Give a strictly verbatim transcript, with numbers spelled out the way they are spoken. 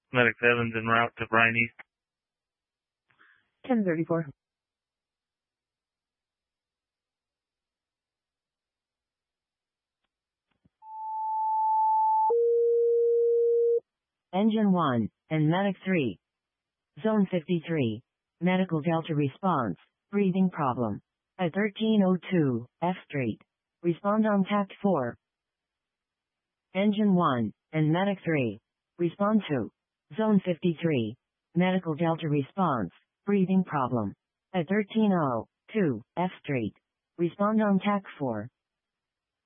Medic seven's en route to Bryan East. ten thirty-four. Engine one, and Medic three. Zone fifty-three. Medical Delta response. Breathing problem. At thirteen oh two, F Street. Respond on Tact four. Engine one, and Medic three. Respond to. Zone fifty-three. Medical Delta response. Breathing problem. At thirteen oh two, F Street. Respond on Tact four.